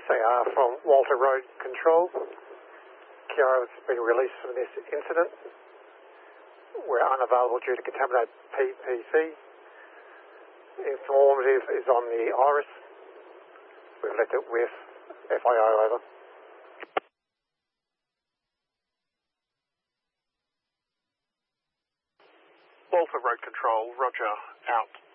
SAR from Walter Road Control. Kiara has been released from this incident. We're unavailable due to contaminated PPC. Informative is on the Iris. We've left it with FIO over. Walter Road Control, roger, out.